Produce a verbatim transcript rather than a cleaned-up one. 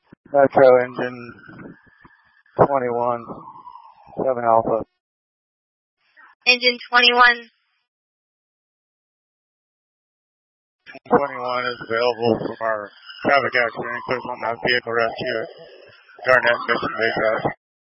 Metro engine twenty-one, seven Alpha. Engine twenty-one. twenty-one is available from our traffic accident equipment, not vehicle rescue at Garnett Mission Base House.